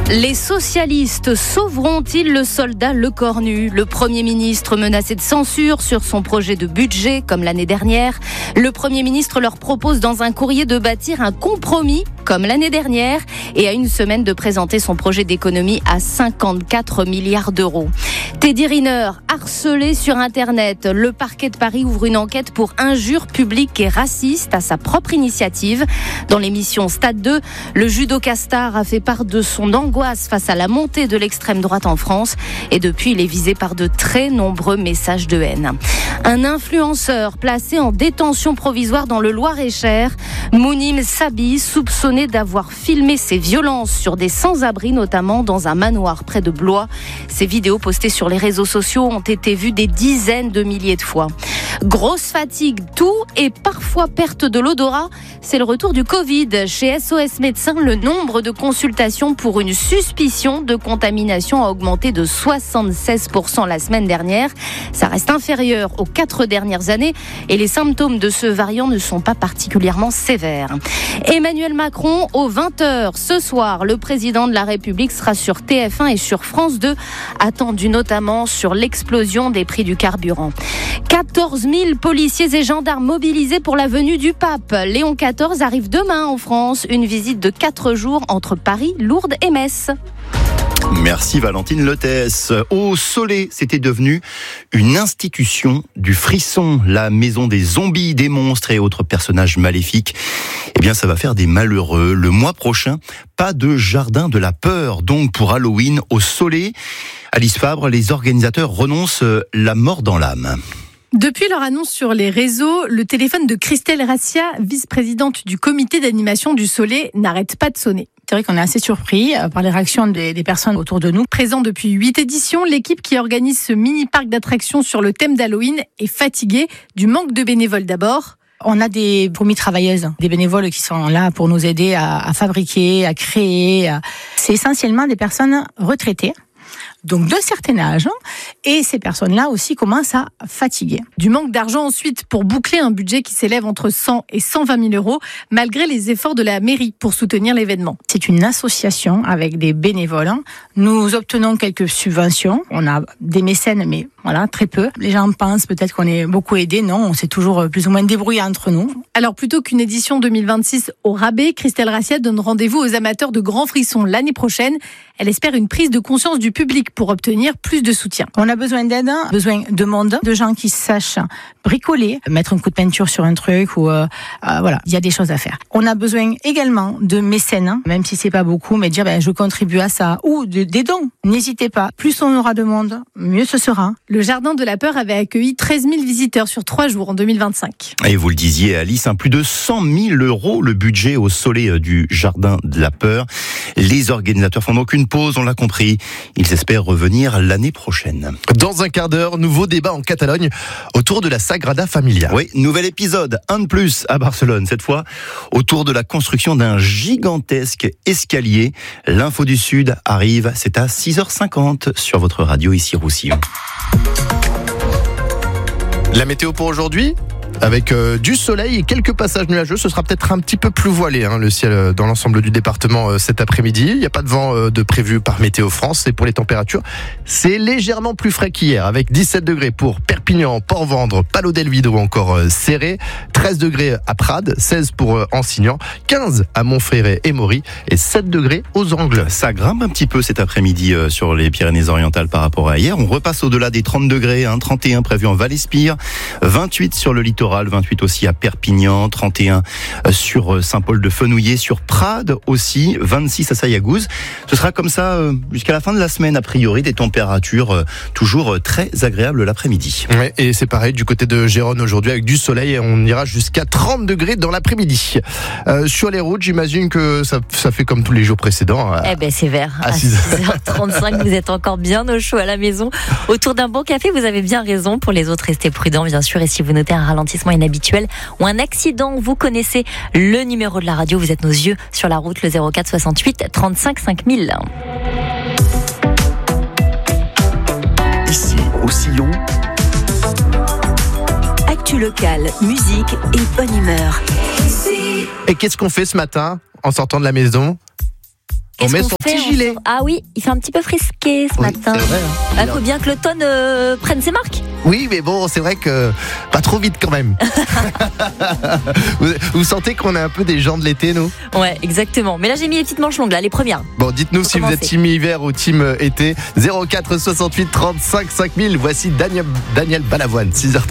Les socialistes sauveront-ils le soldat Lecornu ? Le Premier ministre menacé de censure sur son projet de budget, comme l'année dernière. Le Premier ministre leur propose dans un courrier de bâtir un compromis, comme l'année dernière, et à une semaine de présenter son projet d'économie à 54 milliards d'euros. Teddy Riner, harcelé sur Internet. Le parquet de Paris ouvre une enquête pour injures publiques et racistes à sa propre initiative. Dans l'émission Stade 2, le judoka star a fait part de son angoisse face à la montée de l'extrême droite en France et depuis il est visé par de très nombreux messages de haine. Un influenceur placé en détention provisoire dans le Loir-et-Cher, Mounim Sabi, soupçonné d'avoir filmé ses violences sur des sans-abri, notamment dans un manoir près de Blois. Ces vidéos postées sur les réseaux sociaux ont été vues des dizaines de milliers de fois. Grosse fatigue, toux et parfois perte de l'odorat, c'est le retour du Covid. Chez SOS Médecins, le nombre de consultations pour une suspicion de contamination a augmenté de 76% la semaine dernière. Ça reste inférieur aux 4 dernières années et les symptômes de ce variant ne sont pas particulièrement sévères. Emmanuel Macron, aux 20h ce soir, le président de la République sera sur TF1 et sur France 2, attendu notamment sur l'explosion des prix du carburant. 14 000 policiers et gendarmes mobilisés pour la venue du pape. Léon XIV arrive demain en France. Une visite de 4 jours entre Paris, Lourdes et Metz. Merci Valentine Lettès. Au Soleil, c'était devenu une institution du frisson, la maison des zombies, des monstres et autres personnages maléfiques. Eh bien, ça va faire des malheureux. Le mois prochain, pas de jardin de la peur, donc pour Halloween au Soleil. Alice Fabre, les organisateurs renoncent la mort dans l'âme. Depuis leur annonce sur les réseaux, le téléphone de Christelle Rassia, vice-présidente du comité d'animation du Soleil, n'arrête pas de sonner. C'est vrai qu'on est assez surpris par les réactions des personnes autour de nous. Présent depuis 8 éditions, l'équipe qui organise ce mini-parc d'attractions sur le thème d'Halloween est fatiguée du manque de bénévoles d'abord. On a des fourmis travailleuses, des bénévoles qui sont là pour nous aider à fabriquer, à créer. C'est essentiellement des personnes retraitées, donc d'un certain âge, et ces personnes-là aussi commencent à fatiguer. Du manque d'argent ensuite pour boucler un budget qui s'élève entre 100 et 120 000 euros, malgré les efforts de la mairie pour soutenir l'événement. C'est une association avec des bénévoles. Nous obtenons quelques subventions. On a des mécènes, mais voilà, très peu. Les gens pensent peut-être qu'on est beaucoup aidés. Non, on s'est toujours plus ou moins débrouillé entre nous. Alors plutôt qu'une édition 2026 au rabais, Christelle Rassia donne rendez-vous aux amateurs de grands frissons l'année prochaine. Elle espère une prise de conscience du public pour obtenir plus de soutien. On a besoin d'aide, besoin de monde, de gens qui sachent bricoler, mettre un coup de peinture sur un truc ou voilà, il y a des choses à faire. On a besoin également de mécènes, même si c'est pas beaucoup, mais dire je contribue à ça ou des dons. N'hésitez pas, plus on aura de monde, mieux ce sera. Le Jardin de la Peur avait accueilli 13 000 visiteurs sur 3 jours en 2025. Et vous le disiez Alice, plus de 100 000 euros le budget au Soleil du Jardin de la Peur. Les organisateurs font donc une pause, on l'a compris. Ils espèrent revenir l'année prochaine. Dans un quart d'heure, nouveau débat en Catalogne autour de la Sagrada Familia. Oui, nouvel épisode, un de plus à Barcelone, cette fois autour de la construction d'un gigantesque escalier. L'info du Sud arrive, c'est à 6h50 sur votre radio ici Roussillon. La météo pour aujourd'hui ? Avec du soleil et quelques passages nuageux, ce sera peut-être un petit peu plus voilé le ciel dans l'ensemble du département cet après-midi. Il n'y a pas de vent de prévu par Météo France. Et pour les températures, c'est légèrement plus frais qu'hier, avec 17 degrés pour Perpignan, Port-Vendre, Palau-Delvide ou encore Céré, 13 degrés à Prades, 16 pour Ansignan, 15 à Montfréré et Maury et 7 degrés aux Angles. Ça grimpe un petit peu cet après-midi sur les Pyrénées-Orientales par rapport à hier. On repasse au-delà des 30 degrés, 31 prévu en Val-Espire, 28 sur le littoral, 28 aussi à Perpignan, 31 sur Saint-Paul-de-Fenouillet, sur Prades aussi, 26 à Sayagouz. Ce sera comme ça jusqu'à la fin de la semaine, a priori, des températures toujours très agréables l'après-midi. Ouais, et c'est pareil du côté de Gérone aujourd'hui avec du soleil et on ira jusqu'à 30 degrés dans l'après-midi. Sur les routes, j'imagine que ça fait comme tous les jours précédents. C'est vert. À 6h35, vous êtes encore bien au chaud à la maison. Autour d'un bon café, vous avez bien raison. Pour les autres, restez prudents, bien sûr. Et si vous notez un ralentissement inhabituel ou un accident, vous connaissez le numéro de la radio. Vous êtes nos yeux sur la route, le 04 68 35 5000. Ici, Roussillon. Actu locale, musique et bonne humeur. Et qu'est-ce qu'on fait ce matin en sortant de la maison ? On met qu'on son fait petit gilet. Ah oui, il fait un petit peu frisqué ce Oui, matin. c'est vrai, hein. Il faut bien que l'automne prenne ses marques. Oui, mais bon, c'est vrai que pas trop vite quand même. vous sentez qu'on est un peu des gens de l'été, nous? Ouais, exactement. Mais là, j'ai mis les petites manches longues, là, les premières. Bon, dites-nous si vous êtes team hiver ou team été. 04 68 35 5000. Voici Daniel Balavoine, 6h30.